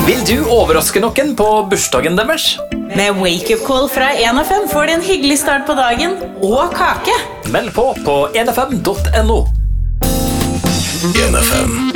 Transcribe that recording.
Vil du overraske noen på bursdagen deres? Med wake-up call fra 1FM får du en hyggelig start på dagen og kake. Meld på 1fm.no. 1FM.